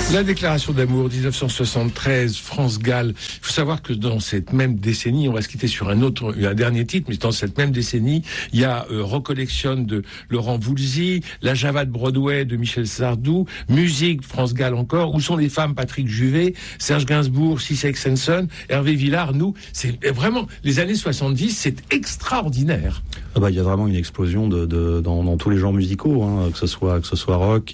La déclaration d'amour, 1973, France-Galles. Il faut savoir que dans cette même décennie, on va se quitter sur un dernier titre, mais dans cette même décennie, il y a Recollection de Laurent Voulzy, La Java de Broadway de Michel Sardou, Musique, France-Galles encore, Où sont les femmes, Patrick Juvet, Serge Gainsbourg, Sissek Sanson, Hervé Villard, nous. C'est vraiment, les années 70, c'est extraordinaire. Ah bah, il y a vraiment une explosion dans tous les genres musicaux, hein, que ce soit rock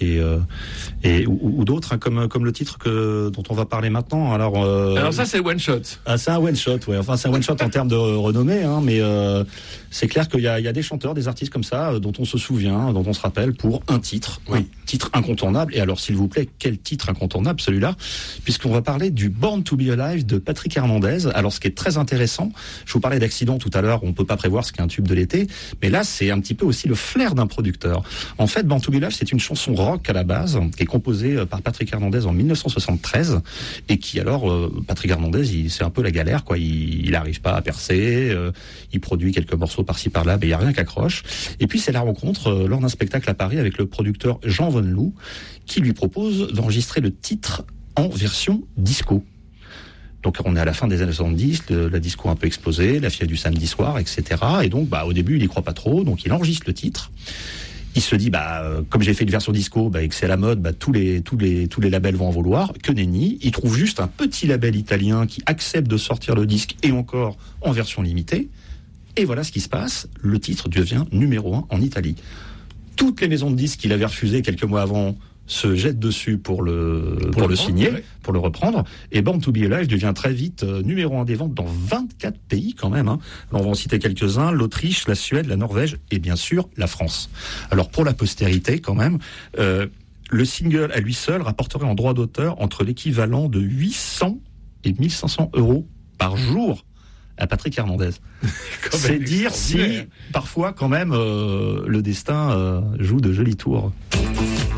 ou d'autres, hein, comme le titre dont on va parler maintenant. Alors ça, c'est One Shot. Ah, c'est un one shot, ouais. Enfin, c'est un one shot en termes de renommée, hein, mais c'est clair qu'il y a des chanteurs, des artistes comme ça, dont on se souvient, dont on se rappelle pour un titre, oui. Un titre incontournable. Et alors, s'il vous plaît, quel titre incontournable celui-là, puisqu'on va parler du Born to Be Alive de Patrick Hernandez. Alors, ce qui est très intéressant, je vous parlais d'accident tout à l'heure, on peut pas prévoir ce qu'est un tube de l'été, mais là, c'est un petit peu aussi le flair d'un producteur. En fait, Born to Be Alive, c'est une chanson rock à la base, qui est composée par Patrick Hernandez en 1973, et qui alors, Patrick Hernandez, c'est un peu la galère, quoi. Il n'arrive pas à percer, il produit quelques morceaux par-ci par-là, mais il n'y a rien qu'accroche. Et puis c'est la rencontre lors d'un spectacle à Paris avec le producteur Jean Von Loo, qui lui propose d'enregistrer le titre en version disco. Donc on est à la fin des années 70, la disco a un peu explosé, la fièvre du samedi soir, etc. Et donc au début il y croit pas trop, donc il enregistre le titre. Il se dit, comme j'ai fait une version disco, et que c'est à la mode, tous les labels vont en vouloir. Que nenni. Il trouve juste un petit label italien qui accepte de sortir le disque, et encore en version limitée. Et voilà ce qui se passe. Le titre devient numéro 1 en Italie. Toutes les maisons de disques qu'il avait refusées quelques mois avant se jettent dessus pour le signer, ouais. Pour le reprendre. Et Born to Be Alive devient très vite numéro 1 des ventes dans 24 pays quand même. Hein. Alors, on va en citer quelques-uns, l'Autriche, la Suède, la Norvège et bien sûr la France. Alors pour la postérité quand même, le single à lui seul rapporterait en droit d'auteur entre l'équivalent de 800 et 1500 euros par jour à Patrick Hernandez. C'est dire si parfois quand même le destin joue de jolis tours.